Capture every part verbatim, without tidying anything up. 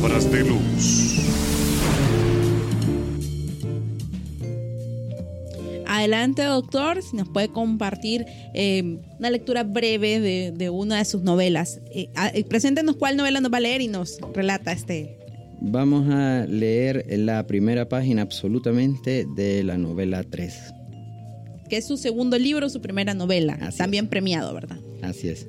Palabras de luz. Adelante, doctor, si nos puede compartir eh, una lectura breve de, de una de sus novelas. Eh, eh, preséntenos cuál novela nos va a leer y nos relata este. Vamos a leer la primera página absolutamente de la novela tres. Que es su segundo libro, su primera novela. Así también es. premiado, ¿verdad? Así es.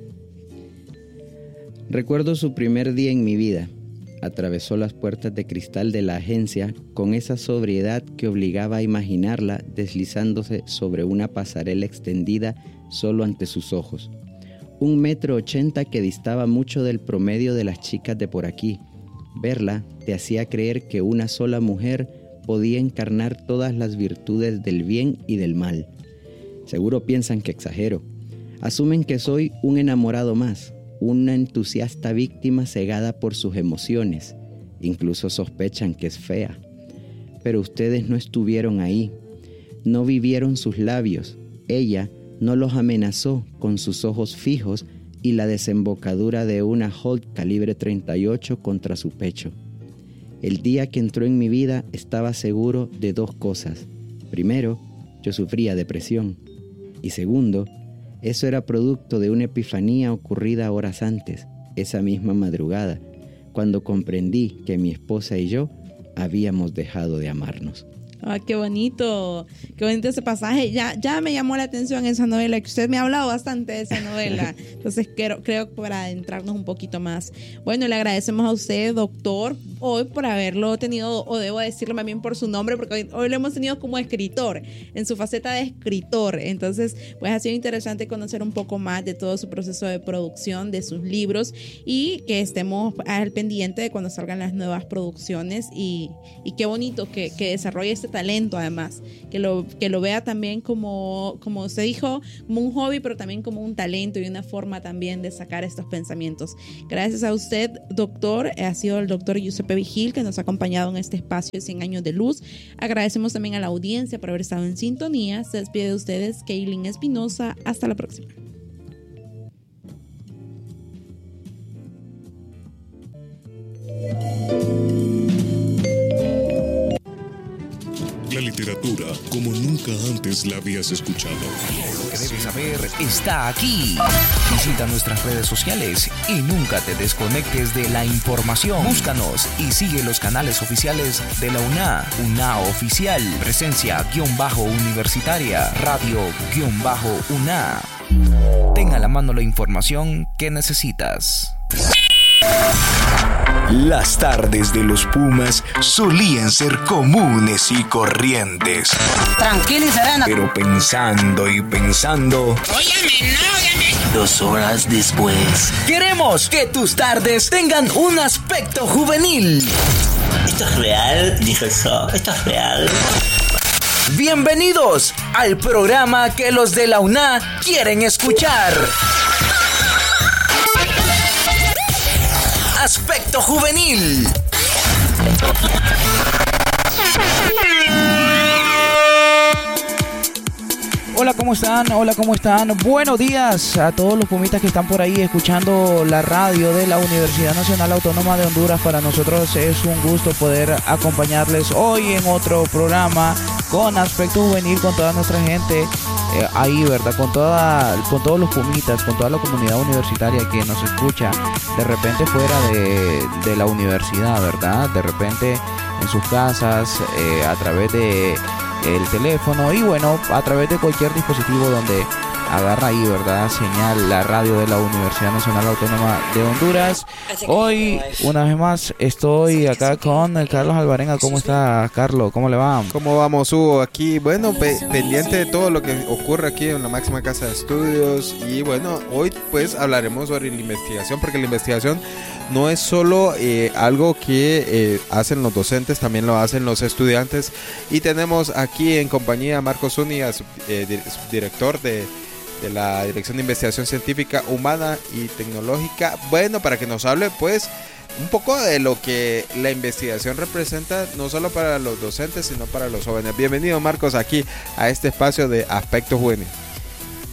Recuerdo su primer día en mi vida. Atravesó las puertas de cristal de la agencia con esa sobriedad que obligaba a imaginarla deslizándose sobre una pasarela extendida solo ante sus ojos. Un metro ochenta que distaba mucho del promedio de las chicas de por aquí. Verla te hacía creer que una sola mujer podía encarnar todas las virtudes del bien y del mal. Seguro piensan que exagero. Asumen que soy un enamorado más, una entusiasta víctima cegada por sus emociones. Incluso sospechan que es fea. Pero ustedes no estuvieron ahí. No vivieron sus labios. Ella no los amenazó con sus ojos fijos y la desembocadura de una Holt calibre treinta y ocho contra su pecho. El día que entró en mi vida estaba seguro de dos cosas. Primero, yo sufría depresión. Y segundo, eso era producto de una epifanía ocurrida horas antes, esa misma madrugada, cuando comprendí que mi esposa y yo habíamos dejado de amarnos. ¡Ah, qué bonito! ¡Qué bonito ese pasaje! Ya, ya me llamó la atención esa novela, que usted me ha hablado bastante de esa novela. Entonces, creo, creo que para adentrarnos un poquito más. Bueno, le agradecemos a usted, doctor, hoy por haberlo tenido, o debo decirlo más bien por su nombre, porque hoy, hoy lo hemos tenido como escritor, en su faceta de escritor. Entonces, pues ha sido interesante conocer un poco más de todo su proceso de producción, de sus libros, y que estemos al pendiente de cuando salgan las nuevas producciones. Y, y qué bonito que, que desarrolle este talento, además, que lo, que lo vea también como, como usted dijo, como un hobby, pero también como un talento y una forma también de sacar estos pensamientos. Gracias a usted, doctor. Ha sido el doctor Giuseppe Vigil que nos ha acompañado en este espacio de cien años de luz. Agradecemos también a la audiencia por haber estado en sintonía. Se despide de ustedes Kaylin Espinosa. Hasta la próxima. La literatura como nunca antes la habías escuchado. Lo que debes saber está aquí. Visita nuestras redes sociales y nunca te desconectes de la información. Búscanos y sigue los canales oficiales de la U N A. U N A Oficial, presencia guión bajo universitaria, radio guión bajo U N A. Ten a la mano la información que necesitas. Las tardes de los Pumas solían ser comunes y corrientes. Tranquila, Serena. Pero pensando y pensando... Óyeme, no, óyeme. Dos horas después... Queremos que tus tardes tengan un aspecto juvenil. ¿Esto es real? Dijo eso. ¿Esto es real? Bienvenidos al programa que los de la U N A quieren escuchar. Aspecto juvenil. Hola, ¿cómo están? Hola, ¿cómo están? Buenos días a todos los pumitas que están por ahí escuchando la radio de la Universidad Nacional Autónoma de Honduras. Para nosotros es un gusto poder acompañarles hoy en otro programa con Aspecto Juvenil, con toda nuestra gente eh, ahí, ¿verdad? Con toda, con todos los pumitas, con toda la comunidad universitaria que nos escucha de repente fuera de, de la universidad, ¿verdad? De repente en sus casas, eh, a través de el teléfono y bueno, a través de cualquier dispositivo donde agarra ahí, ¿verdad? Señal la radio de la Universidad Nacional Autónoma de Honduras. Hoy, una vez más, estoy acá con Carlos Alvarenga. ¿Cómo está, Carlos? ¿Cómo le va? ¿Cómo vamos, Hugo? Aquí, bueno, pe- pendiente de todo lo que ocurre aquí en la máxima casa de estudios. Y bueno, hoy pues hablaremos sobre la investigación, porque la investigación no es solo eh, algo que eh, hacen los docentes, también lo hacen los estudiantes. Y tenemos aquí en compañía a Marcos Zúñiga, eh, director de de la Dirección de Investigación Científica, Humana y Tecnológica. Bueno, para que nos hable pues un poco de lo que la investigación representa, no solo para los docentes, sino para los jóvenes. Bienvenido, Marcos, aquí a este espacio de Aspecto Juvenil.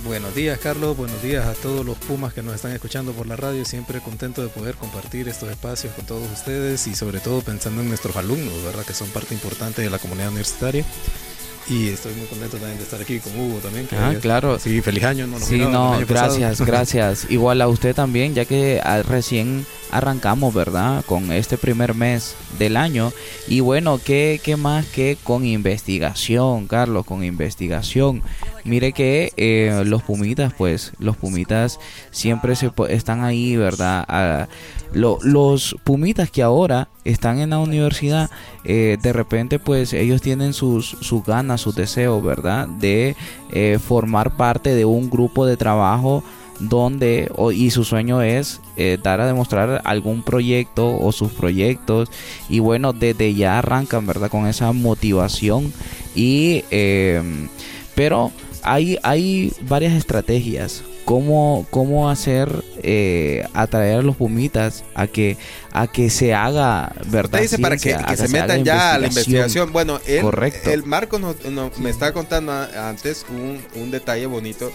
Buenos días, Carlos, buenos días a todos los Pumas que nos están escuchando por la radio. Siempre contento de poder compartir estos espacios con todos ustedes y sobre todo pensando en nuestros alumnos, ¿verdad? Que son parte importante de la comunidad universitaria. Y estoy muy contento también de estar aquí con Hugo también. Que Ah, es, claro. Sí, feliz año. No nos Sí, miraba no, el año gracias, pasado. gracias. Igual a usted también, ya que ah, recién arrancamos, ¿verdad? Con este primer mes del año. Y bueno, ¿qué, qué más que con investigación, Carlos? Con investigación. Mire que eh, los Pumitas, pues, los Pumitas siempre se po- están ahí, ¿verdad? Ah, lo- los Pumitas que ahora están en la universidad, eh, de repente, pues, ellos tienen sus, sus ganas, sus deseos, ¿verdad? De eh, formar parte de un grupo de trabajo donde o, y su sueño es eh, dar a demostrar algún proyecto o sus proyectos, y bueno, desde ya arrancan, ¿verdad? Con esa motivación y eh, pero hay hay varias estrategias cómo cómo hacer eh, atraer a los Pumitas a que a que se haga, ¿verdad? Usted dice para que, Ciencia, que a se haga metan ya a la investigación. Bueno, él, Correcto. el Marco nos, nos- me estaba contando a- antes un, un detalle bonito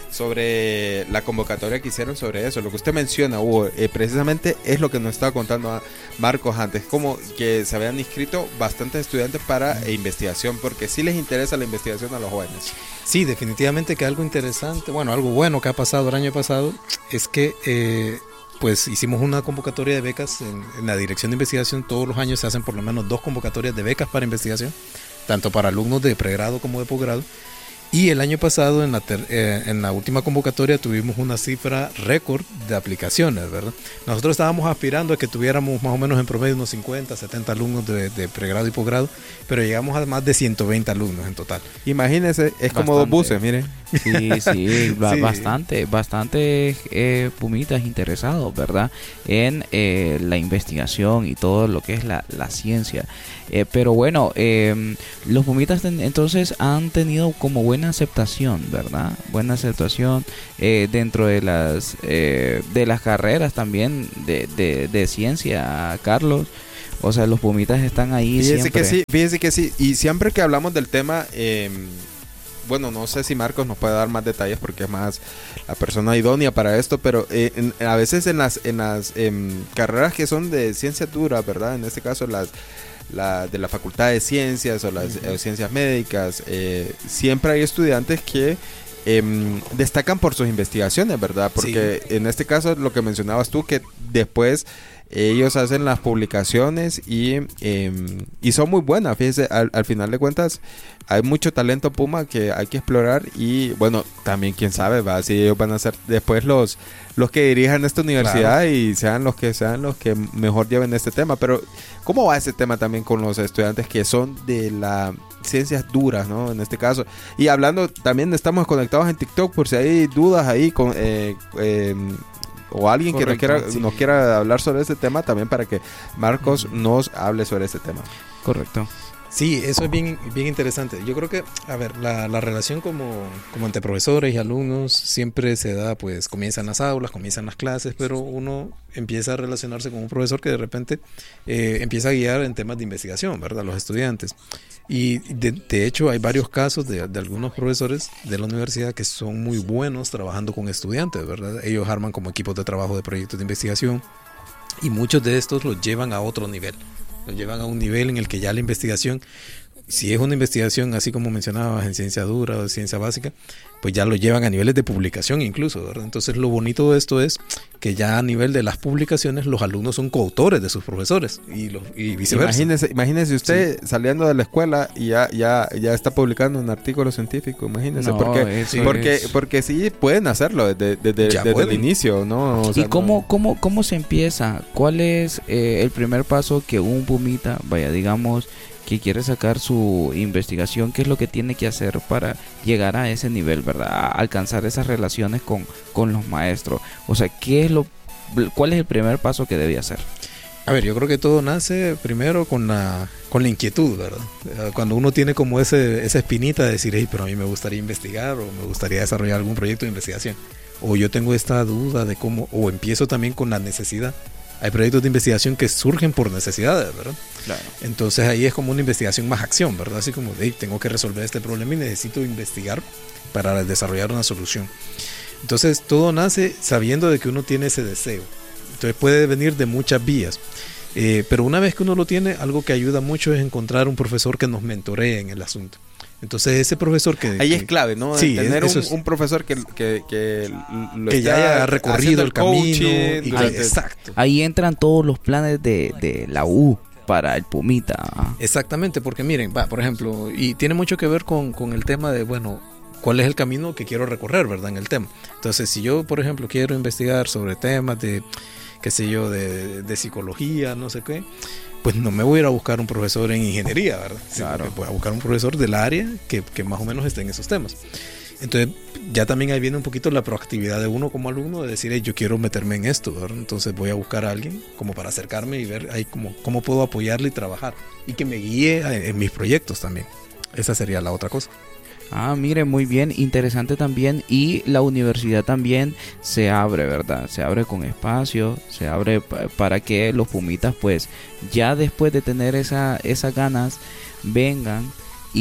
sobre la convocatoria que hicieron sobre eso. Lo que usted menciona, Hugo, eh, precisamente es lo que nos estaba contando a Marcos antes, como que se habían inscrito bastantes estudiantes para eh, investigación, porque sí les interesa la investigación a los jóvenes. Sí, definitivamente que algo interesante, bueno, algo bueno que ha pasado el año pasado es que eh, pues hicimos una convocatoria de becas en, en la dirección de investigación. Todos los años se hacen por lo menos dos convocatorias de becas para investigación, tanto para alumnos de pregrado como de posgrado. Y el año pasado, en la, ter- eh, en la última convocatoria, tuvimos una cifra récord de aplicaciones, ¿verdad? Nosotros estábamos aspirando a que tuviéramos más o menos en promedio unos cincuenta, setenta alumnos de, de pregrado y posgrado, pero llegamos a más de ciento veinte alumnos en total. Imagínense, es como dos Bastante. buses, mire. Sí, sí, ba- Sí. bastante, bastante eh, Pumitas interesados, ¿verdad? En eh, la investigación y todo lo que es la, la ciencia. Eh, pero bueno, eh, los Pumitas ten- entonces han tenido como buena aceptación, ¿verdad? Buena aceptación eh, dentro de las eh, de las carreras también de, de, de ciencia, Carlos. O sea, los Pumitas están ahí Fíjese siempre. que sí, fíjese que sí. Y siempre que hablamos del tema, eh, bueno, no sé si Marcos nos puede dar más detalles porque es más la persona idónea para esto, pero eh, en- a veces en las en las em, carreras que son de ciencias duras, ¿verdad? En este caso las la, de la Facultad de Ciencias o las eh, Ciencias Médicas, eh, siempre hay estudiantes que em, destacan por sus investigaciones, ¿verdad? Porque en este caso lo que mencionabas tú, que después ellos hacen las publicaciones y, eh, y son muy buenas. Fíjese, al, al final de cuentas hay mucho talento Puma que hay que explorar y bueno, también quién sabe, va, si ellos van a ser después los los que dirijan esta universidad, claro, y sean los que sean los que mejor lleven este tema. Pero ¿cómo va ese tema también con los estudiantes que son de las ciencias duras, ¿no? En este caso. Y hablando, también estamos conectados en TikTok por si hay dudas ahí con eh, eh, o alguien Correcto, que nos quiera, sí. nos quiera hablar sobre este tema, también para que Marcos nos hable sobre este tema. Correcto. Sí, eso es bien, bien interesante. Yo creo que, a ver, la, la relación como, como entre profesores y alumnos siempre se da, pues comienzan las aulas, comienzan las clases, pero uno empieza a relacionarse con un profesor que de repente eh, empieza a guiar en temas de investigación, ¿verdad? Los estudiantes. Y de, de hecho hay varios casos de, de algunos profesores de la universidad que son muy buenos trabajando con estudiantes, ¿verdad? Ellos arman como equipos de trabajo de proyectos de investigación y muchos de estos los llevan a otro nivel. Lo llevan a un nivel en el que ya la investigación, si es una investigación así como mencionabas en ciencia dura o ciencia básica, pues ya lo llevan a niveles de publicación incluso, ¿verdad? Entonces lo bonito de esto es que ya a nivel de las publicaciones los alumnos son coautores de sus profesores y, los, y viceversa. Imagínese, imagínese usted sí. saliendo de la escuela y ya, ya, ya está publicando un artículo científico, imagínese, No, porque, eso porque, es... porque sí pueden hacerlo desde, desde, desde el inicio, ¿no? O sea, ¿Y cómo, no... cómo, cómo se empieza? ¿Cuál es eh, el primer paso que un Pumita, vaya, digamos, que quiere sacar su investigación, qué es lo que tiene que hacer para llegar a ese nivel, ¿verdad? A alcanzar esas relaciones con, con los maestros. O sea, ¿qué es lo, ¿cuál es el primer paso que debe hacer? A ver, yo creo que todo nace primero con la, con la inquietud, ¿verdad? Cuando uno tiene como ese, esa espinita de decir, hey, pero a mí me gustaría investigar o me gustaría desarrollar algún proyecto de investigación. O yo tengo esta duda de cómo, o empiezo también con la necesidad Hay proyectos de investigación que surgen por necesidades, ¿verdad? Claro. Entonces ahí es como una investigación más acción, ¿verdad? Así como, hey, tengo que resolver este problema y necesito investigar para desarrollar una solución. Entonces todo nace sabiendo de que uno tiene ese deseo. Entonces puede venir de muchas vías. Eh, pero una vez que uno lo tiene, algo que ayuda mucho es encontrar un profesor que nos mentoree en el asunto. Entonces ese profesor que... Ahí que, es clave, ¿no? Sí, tener un, es, un profesor que, que, que, lo que ya haya recorrido el camino. Y durante... que, exacto. Ahí entran todos los planes de, de la U para el Pumita. ¿Ah? Exactamente, porque miren, va, por ejemplo, y tiene mucho que ver con, con el tema de, bueno, cuál es el camino que quiero recorrer, ¿verdad? En el tema. Entonces, si yo, por ejemplo, quiero investigar sobre temas de, qué sé yo, de, de psicología, no sé qué, pues no me voy a ir a buscar un profesor en ingeniería, ¿verdad? Claro. Voy a buscar un profesor del área que, que más o menos esté en esos temas. Entonces, ya también ahí viene un poquito la proactividad de uno como alumno de decir, hey, yo quiero meterme en esto, ¿verdad? Entonces voy a buscar a alguien como para acercarme y ver ahí cómo, cómo puedo apoyarle y trabajar. Y que me guíe en, en mis proyectos también. Esa sería la otra cosa. Ah, mire, muy bien, interesante también. Y la universidad también se abre, ¿verdad? Se abre con espacio, se abre p- para que los Pumitas, pues, ya después de tener esa, esas ganas, vengan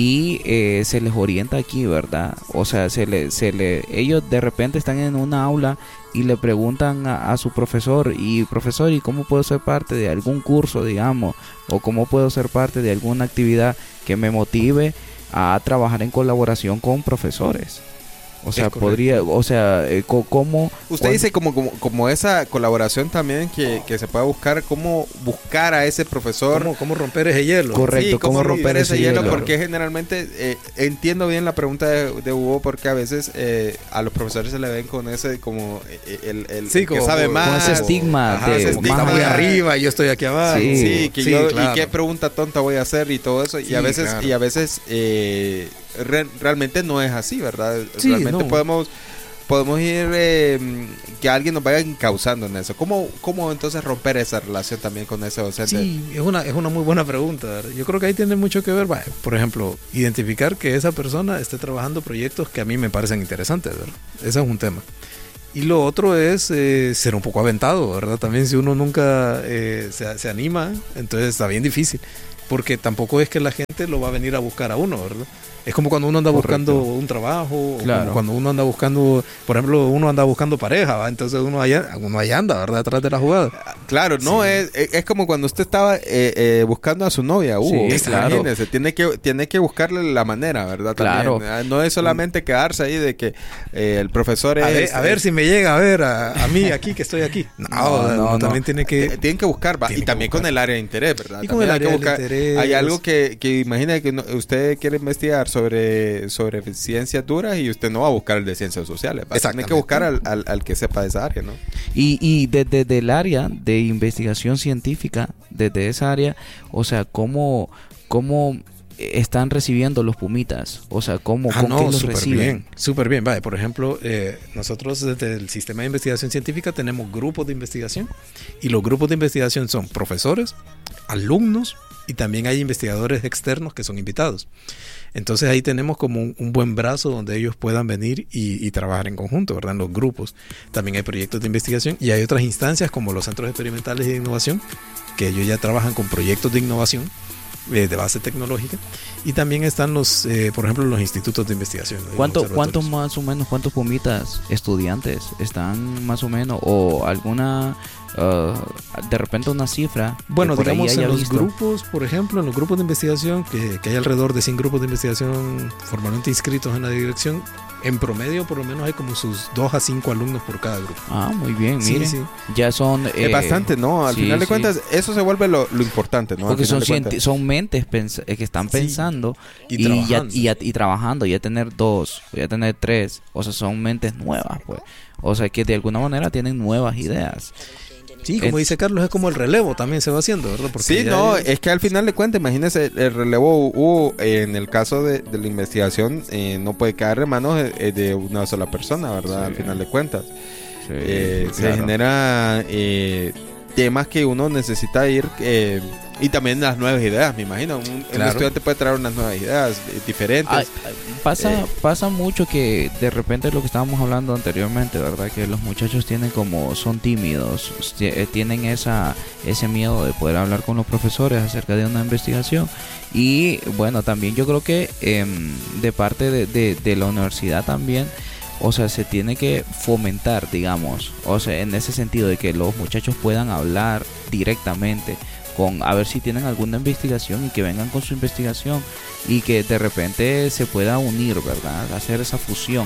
y eh, se les orienta aquí, ¿verdad? O sea, se le, se le, ellos de repente están en una aula y le preguntan a, a su profesor, y profesor, ¿y cómo puedo ser parte de algún curso, digamos? O cómo puedo ser parte de alguna actividad que me motive a trabajar en colaboración con profesores. O sea, podría, o sea, eh, ¿cómo? Usted cuando... dice como, como, como esa colaboración también que, que se puede buscar, cómo buscar a ese profesor. ¿Cómo, cómo romper ese hielo? Correcto, sí, cómo, cómo romper ese hielo. hielo. Porque generalmente, eh, entiendo bien la pregunta de, de Hugo, porque a veces eh, a los profesores se le ven con ese, como el, el, sí, el como, que sabe más. Con ese estigma. Ajá, de, ese estigma está muy arriba y yo estoy aquí abajo. Sí, sí, que sí, yo, claro. y qué pregunta tonta voy a hacer y todo eso. Sí, y a veces, claro. y a veces eh, re, realmente no es así, ¿verdad? Sí, realmente no. podemos... podemos ir eh, que alguien nos vaya encauzando en eso. ¿Cómo, cómo entonces romper esa relación también con ese docente? Sí, es una, es una muy buena pregunta, ¿verdad? Yo creo que ahí tiene mucho que ver, vaya, por ejemplo, identificar que esa persona esté trabajando proyectos que a mí me parecen interesantes, ¿verdad? Ese es un tema. Y lo otro es eh, ser un poco aventado, ¿verdad? También si uno nunca eh, se, se anima, entonces está bien difícil. Porque tampoco es que la gente lo va a venir a buscar a uno, ¿verdad? Es como cuando uno anda Correcto. buscando un trabajo, Claro. o como cuando uno anda buscando, por ejemplo, uno anda buscando pareja, ¿va? Entonces uno allá, uno allá anda, ¿verdad? Detrás de la jugada. Claro, no, Sí. es, es como cuando usted estaba eh, eh, buscando a su novia, Hugo. Sí, claro. Imagínese, tiene que, tiene que buscarle la manera, ¿verdad? Claro. También, ¿verdad? No es solamente quedarse ahí de que eh, el profesor es... A ver, a ver si me llega a ver a, a mí aquí que estoy aquí. No, No, no, uno no. también tiene que... Eh, Tienen que buscar, va, Tienen y que también buscar. con el área de interés, ¿verdad? Y con También el hay que área del buscar- interés. Hay algo que, que imagina que no- usted quiere investigar sobre, sobre ciencias duras y usted no va a buscar el de ciencias sociales. Va. Tiene Exactamente. que buscar al, al, al que sepa de esa área, ¿no? Y, y desde desde el área de investigación científica, desde esa área, o sea, ¿cómo, cómo están recibiendo los Pumitas? O sea, ¿cómo, Ah, con qué no, los súper reciben? bien, súper bien. Vale, por ejemplo, eh, nosotros desde el sistema de investigación científica tenemos grupos de investigación y los grupos de investigación son profesores, alumnos y también hay investigadores externos que son invitados. Entonces ahí tenemos como un, un buen brazo donde ellos puedan venir y, y trabajar en conjunto, ¿verdad? En los grupos. También hay proyectos de investigación y hay otras instancias como los centros experimentales de innovación, que ellos ya trabajan con proyectos de innovación eh, de base tecnológica. Y también están los, eh, por ejemplo, los institutos de investigación. ¿no? ¿Cuánto, Los ¿Cuántos observatorios. más o menos, cuántos Pumitas estudiantes están más o menos? ¿O alguna, uh, de repente una cifra? que Bueno, por ahí digamos haya en los visto? grupos, por ejemplo, en los grupos de investigación, que, que hay alrededor de cien grupos de investigación formalmente inscritos en la dirección, en promedio por lo menos hay como sus dos a cinco alumnos por cada grupo. Ah, muy bien, Sí, mire. sí. Ya son... eh, es bastante, ¿no? Al sí, final de sí. cuentas, eso se vuelve lo, lo importante, ¿no? Al Porque son, final de cuentas. cienti- son mentes pens- eh, que están Sí. pensando Y y, ya, trabajando. y, ya- y trabajando, ya tener dos, ya tener tres, o sea, son mentes nuevas, pues. O sea, que de alguna manera tienen nuevas ideas. Sí, como Eh, dice Carlos, es como el relevo también se va haciendo, ¿verdad? Porque Sí, ya no, hay- es que al final de cuentas, imagínese, el relevo hubo, eh, en el caso de, de la investigación, eh, no puede caer en manos de, de una sola persona, ¿verdad? Sí. Al final de cuentas. Sí, Eh, sí, se claro. genera... eh, temas que uno necesita ir eh, y también las nuevas ideas, me imagino. Un, claro. un estudiante puede traer unas nuevas ideas eh, diferentes. Ay, pasa, eh. pasa mucho que de repente lo que estábamos hablando anteriormente, ¿verdad? Que los muchachos tienen como, son tímidos, tienen esa ese miedo de poder hablar con los profesores acerca de una investigación. Y bueno, también yo creo que eh, de parte de, de, de la universidad también, o sea, se tiene que fomentar, digamos, o sea, en ese sentido de que los muchachos puedan hablar directamente con, a ver si tienen alguna investigación y que vengan con su investigación y que de repente se pueda unir, ¿verdad? Hacer esa fusión.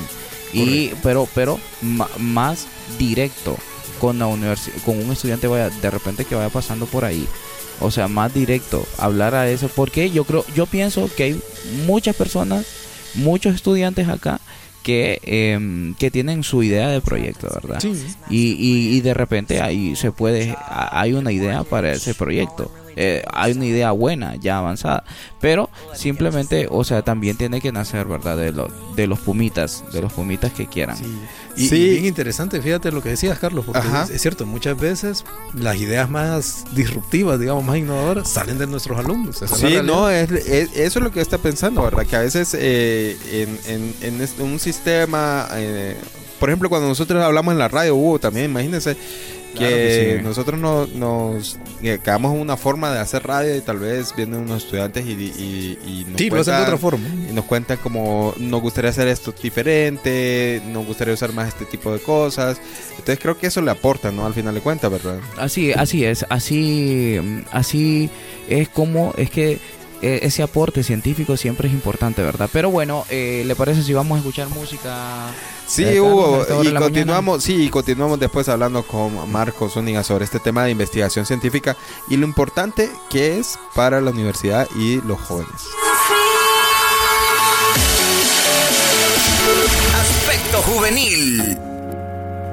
Y pero pero ma, más directo con la universidad, con un estudiante vaya de repente que vaya pasando por ahí. O sea, más directo, hablar a eso, porque yo creo, yo pienso que hay muchas personas, muchos estudiantes acá que eh, que tienen su idea de proyecto, ¿verdad? Sí. Y, y, y de repente ahí se puede, hay una idea para ese proyecto. Eh, hay una idea buena, ya avanzada, pero simplemente, o sea, también tiene que nacer, ¿verdad? De, lo, de los pumitas, de los pumitas que quieran. Sí. Y, sí. y bien interesante, fíjate lo que decías, Carlos, porque es, es cierto, muchas veces las ideas más disruptivas, digamos, más innovadoras, salen de nuestros alumnos. Sí, no, es, es, eso es lo que está pensando, ¿verdad? Que a veces eh, en, en, en este, un sistema, eh, por ejemplo, cuando nosotros hablamos en la radio, hubo también, imagínense, que, claro que sí. nosotros no, nos eh, quedamos en una forma de hacer radio y tal vez vienen unos estudiantes y, y, y nos sí, cuentan, lo hacen de otra forma. Y nos cuentan como nos gustaría hacer esto diferente, nos gustaría usar más este tipo de cosas. Entonces creo que eso le aporta, ¿no? Al final de cuentas, ¿verdad? Así, así es, así, así es como es que ese aporte científico siempre es importante, ¿verdad? Pero bueno, eh, ¿le parece si vamos a escuchar música? Sí, Hugo, y continuamos, sí, continuamos después hablando con Marcos Zúñiga sobre este tema de investigación científica y lo importante que es para la universidad y los jóvenes. Aspecto juvenil.